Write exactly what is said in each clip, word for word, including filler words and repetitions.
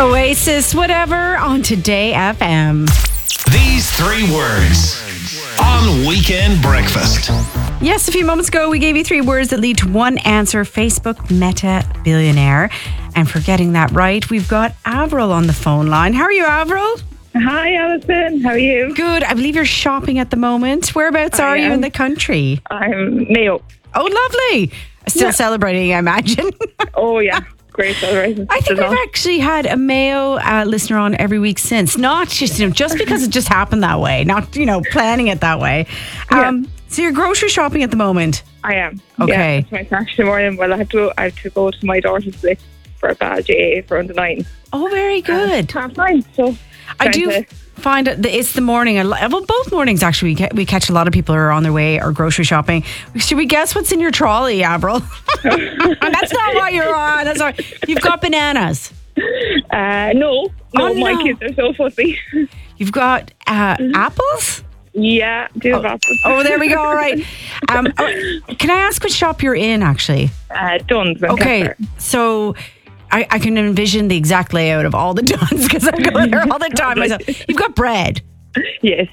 Oasis, whatever, on Today F M. These three words on Weekend Breakfast. Yes, a few moments ago, we gave you three words that lead to one answer. Facebook Meta Billionaire. And for getting that right, we've got Avril on the phone line. How are you, Avril? Hi, Alison. How are you? Good. I believe you're shopping at the moment. Whereabouts I are you am. in the country? I'm Mayo. Oh, lovely. Still Yeah. celebrating, I imagine. Oh, yeah. Great celebration. I think There's we've all- actually had a Mayo uh, listener on every week since. Not just, you know, just because it just happened that way. Not, you know, planning it that way. Um, So you're grocery shopping at the moment? I am. Okay. Yeah, it's my Saturday morning. Well, I have to I have to go to my daughter's place for a badge A for under nine. Oh, very good. Half nine. So I trying do to- find it, it's the morning. I li- Well, both mornings actually. We, ca- we catch a lot of people who are on their way or grocery shopping. Should we guess what's in your trolley, Avril? That's not what you're on. That's not, you've got bananas. Uh, no, no, Oh, my no. kids are so fussy. You've got uh, apples. yeah, do have apples. Oh, there we go. All right. Um, oh, can I ask what shop you're in? Actually. Uh, Duns. and Okay, Kessler. so I, I can envision the exact layout of all the Duns because I go there all the time myself. You've got bread. Yes.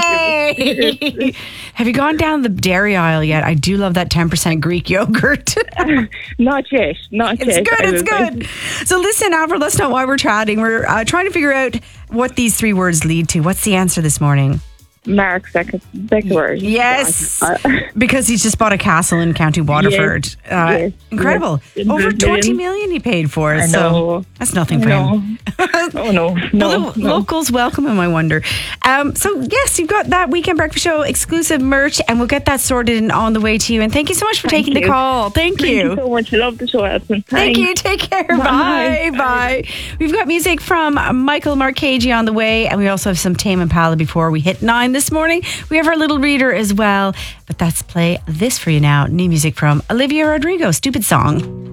Yay! Have you gone down the dairy aisle yet? I do love that ten percent Greek yogurt. Not yet. Not It's yet. good, I it's will say. good. So listen, Avril, that's not why we're chatting. We're uh, trying to figure out what these three words lead to. What's the answer this morning? Mark Beck- Beckworth. Yes, Uh, because he's just bought a castle in County Waterford. Yes, uh, yes, incredible. yes. Over Million. twenty million he paid for it. I So know. that's nothing I for know. him. Oh, no. No, Well, the no. locals welcome him, I wonder. Um, so, yes, you've got that Weekend Breakfast Show exclusive merch, and we'll get that sorted and on the way to you. And thank you so much for Thank taking the you. call. Thank Thank you. you so much. I love the show, Alison. Thank Thanks. you. Take care. Bye. Bye. Bye. We've got music from Michael Marchesi on the way, and we also have some Tame Impala before we hit nine this morning. We have our little reader as well, but let's play this for you now. New music from Olivia Rodrigo, Stupid Song.